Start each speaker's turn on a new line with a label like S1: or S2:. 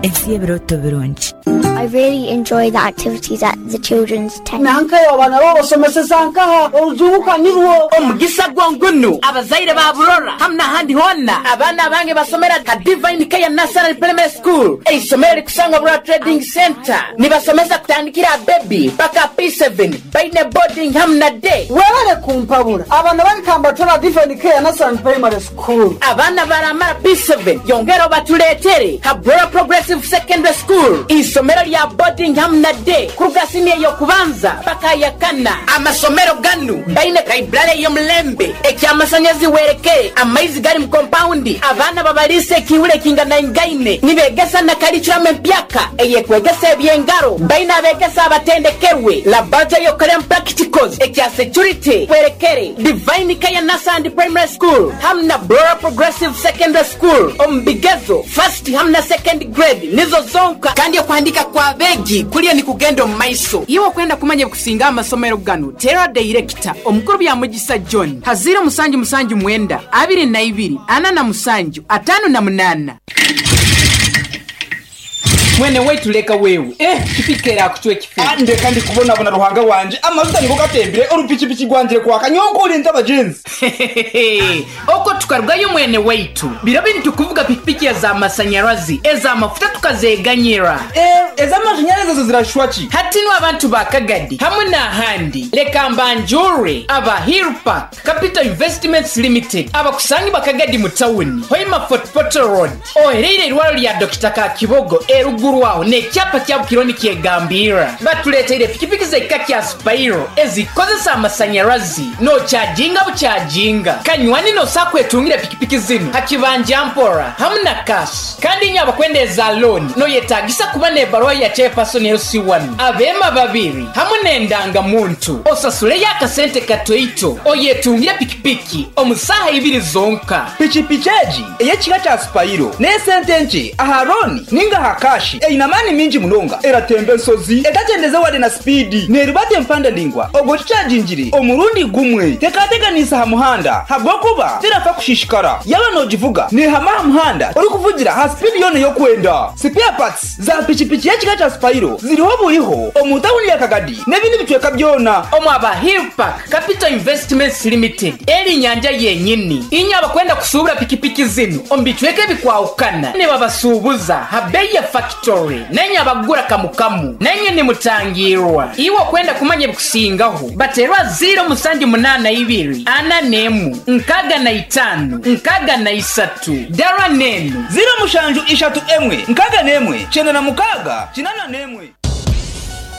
S1: ensi y'ebirooto birungi.
S2: I really enjoy the activities at the children's tent.
S3: Nanka y'abana b'abasomesa nkaha ozuka nirwo
S4: omugisa gwongunu abazaire ba Burora hamna handi honna abana bange basomera ka Divine Care National Primary School eisomero likusanga Burora Trading Center nibasomesa kutandikira baby paka P7 baine boarding hamna day
S3: wele kumpabula abana bali kambatora Divine Care National Primary School
S4: abana baramara P7 yongero batuletere ka Burora Progressive Secondary School isomero ya boarding hamna day kurugasiniye yo kubanza paka yakana amasomero ganu baine kaibrale yo mlembe ekyamasanyezi wereke amaizi gari mu compound abana babalise kiwule kingana ingaine nibegesa na curriculum mpyaka eyekwegesa ebyengaro baine abegesa abatendekerwe laboratory yo curriculum practicals ekya security werekere Divine Care National Primary School hamna Burora Progressive Secondary School ombigezo first hamna second grade nizo zonka kandi okuandika kwa begi kuliye ni kugendo maiso iwo kwenda kumanya kusinga amasomero gano tera director omukuru bya Mugisa John hazira musanju mwenda 22 anana musanju 58 mwene wetu leka wewe kipikera kutwe kife
S5: ande kandi kubona bona ruhanga wanje amazuta niko gatembere orupichipichi gwanje kwa kanyonko uri ntabajenzi
S4: oko tukarwayo mwene wetu birabi nitukuvuga pikipiki ya za masanyarazi eza mafuta tukazeganyira
S5: eza mashanyarazi zo zirashwachi
S4: hatino abantu bakagadi hamwe na handi leka mbanjure aba Hill Park Capital Investments Limited aba kusangi bakagadi mu town hoima Fort Road oherere rwaro lya Dr. Kakibogo rwaho ne cyapa cya kironi kiegambira batuletera pikipiki zekaki ya Spiro ezikozesa amasanyarazi no charginga bucharginga kanywani no sakwetungire pikipiki zino hakibanje ampora hamna cash kandi nyaba kwendeza loan no yetagisa kuba ne barwa ya chairperson LC1 abema babiri hamune ndanga muntu osasule yakasente katoito oyetungire pikipiki omusaha ibiri zonka
S5: pichipicheji eyekika cha Spiro ne sentenche aharoni ninga hakashi inamani minji munonga eratembe nsozi etatendeze wade na speedi neribate mpanda lingwa ogochajinjiri omurundi gumwe tekateganisa ha muhanda hagokuba tirafa kushishikara yaba nojivuga ni hama muhanda uri kuvugira ha speedi yone yo kwenda spare parts za pichipichi yekika cha Spiro ziriho buriho omutawuni ya Kagadi nebindi bitweka byona
S4: omwaba Hill Park Capital Investments Limited eri nyanja yenyini inyaba kwenda kusubura pikipiki zino ombitweke bikwaukana ne babasubuza habeya factory nenye abagura kamukamu nenye ni mutangirwa iwo kwenda kumanye bukusingaho baterwa 082 ana nemu nkaga na 5 nkaga na 3 dara nenu
S5: 0 mushanju 3 emwe nkaga nemwe chena na mukaga chinana nemwe